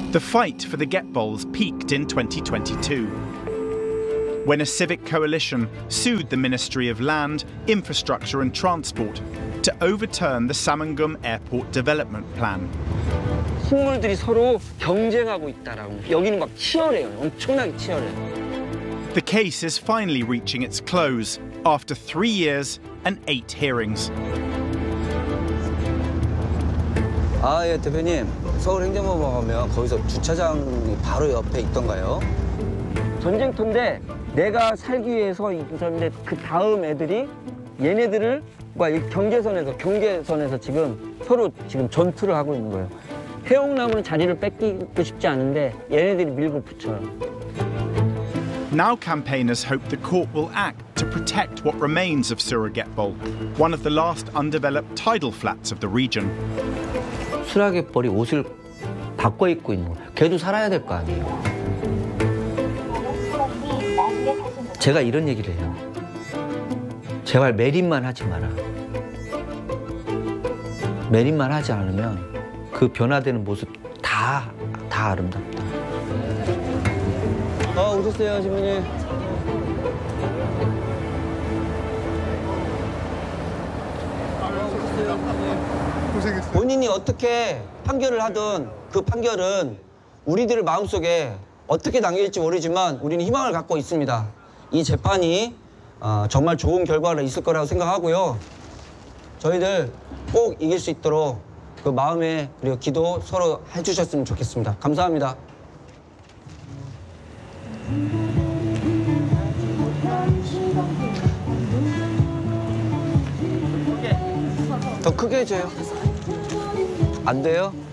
The fight for the Get Bowls peaked in 2022, when a civic coalition sued the Ministry of Land, Infrastructure and Transport to overturn the Samangum Airport Development Plan. 식물들이 서로 경쟁하고 있다라고. 여기는 막 치열해요. 엄청나게 치열해요. The case is finally reaching its close after 3 years and 8 hearings. 예, 대표님. 서울 행정법원 가면 거기서 주차장이 바로 옆에 있던가요? 전쟁터인데 내가 살기 위해서 있었는데 그 다음 애들이 얘네들을 경계선에서 지금 서로 지금 전투를 하고 있는 거예요. 해옥나무는 자리를 뺏기고 싶지 않은데 얘네들이 밀고 붙여요. Now campaigners hope the court will act to protect what remains of Surrogate Bowl, one of the last undeveloped tidal flats of the region. 수라갯벌이 옷을 바꿔 입고 있는 거예요. 걔도 살아야 될 거 아니에요. 제가 이런 얘기를 해요. 제발 매립만 하지 마라. 매립만 하지 않으면 그 변화되는 모습 다 아름답다. 오셨어요, 신부님. 고생했어요. 본인이 어떻게 판결을 하든 그 판결은 우리들 마음속에 어떻게 남길지 모르지만 우리는 희망을 갖고 있습니다. 이 재판이 정말 좋은 결과가 있을 거라고 생각하고요. 저희들 꼭 이길 수 있도록 그 마음에 그리고 기도 서로 해주셨으면 좋겠습니다. 감사합니다. 더 크게 해줘요. 안 돼요?